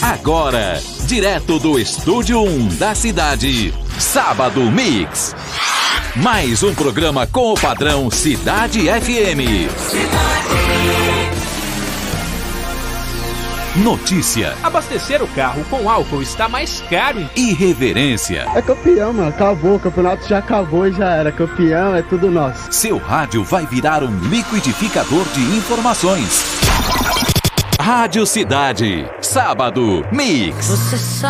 Agora, direto do Estúdio 1 da cidade, Sábado Mix. Mais um programa com o padrão Cidade FM. Notícia. Abastecer o carro com álcool está mais caro. Irreverência. É campeão, mano. Acabou. O campeonato já acabou e já era. Campeão é tudo nosso. Seu rádio vai virar um liquidificador de informações. Rádio Cidade. Sábado Mix.